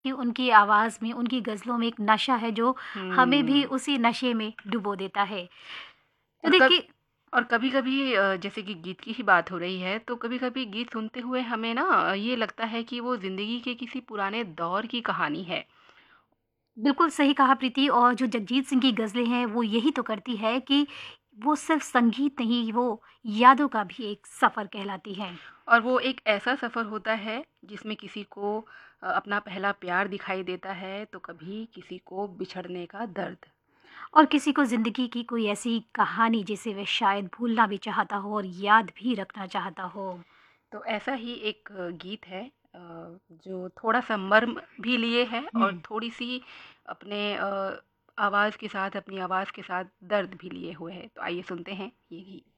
कि उनकी आवाज़ में, उनकी ग़ज़लों में एक नशा है जो हमें भी हुँ। उसी नशे में डुबो देता है। तो और कब देखिए और कभी-कभी जैसे कि गीत की ही बात हो रही है, तो कभी-कभी गीत सुनते हुए हमें ना ये लगता है कि वो ज़िंदगी के किसी पुराने दौर की कहानी है। बिल्कुल सही कहा प्रीति और जो जगजीत सिंह की ग़ज़लें हैं वो यही तो करती है कि वो सिर्फ़ संगीत नहीं, वो यादों का भी एक सफ़र कहलाती हैं। और वो एक ऐसा सफ़र होता है जिसमें किसी को अपना पहला प्यार दिखाई देता है, तो कभी किसी को बिछड़ने का दर्द। और किसी को ज़िंदगी की कोई ऐसी कहानी जिसे वह शायद भूलना भी चाहता हो और याद भी रखना चाहता हो। तो ऐसा ही एक गीत है जो थोड़ा-सा मर्म भी लिए है और हुँ। थोड़ी-सी अपने आवाज़ के साथ अपनी आवाज़ के साथ दर्द भी लिए हुए है। तो आइए सुनते हैं ये गीत।